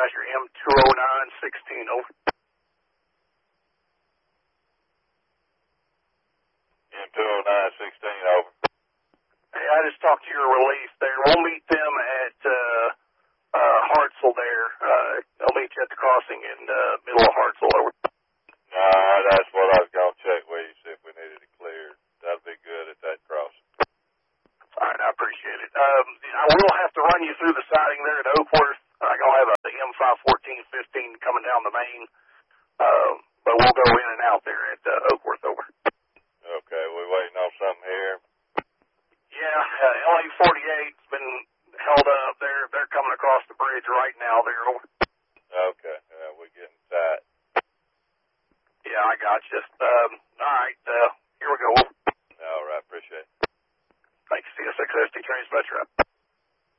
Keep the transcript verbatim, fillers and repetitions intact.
Dispatcher M two oh nine sixteen, over. M two oh nine sixteen, over. Hey, I just talked to your relief there. We'll meet them at uh, uh, Hartselle there. Uh, I'll meet you at the crossing in the uh, middle of Hartselle, over. Nah, that's what I was going to check with you, see if we needed it cleared. That'd be good at that crossing. All right, I appreciate it. Um, I will have to run you through the siding there at Oakworth. I'm going to have a M five fourteen fifteen coming down the main, uh, but we'll go in and out there at uh, Oakworth, over. Okay, we waiting on something here? Yeah, uh, L A forty-eight's been held up. They're, they're coming across the bridge right now there, over.